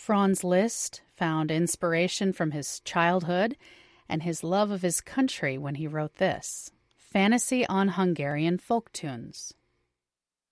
Franz Liszt found inspiration from his childhood and his love of his country when he wrote this: Fantasy on Hungarian Folk Tunes.